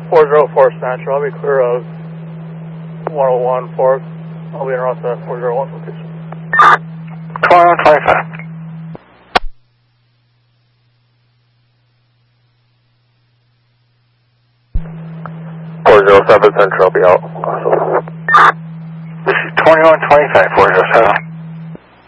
404 Central, I'll be clear of 101 4th. I'll be in around the 401 location. 2125. 407 Central, be out. Also. This is 2125, 407.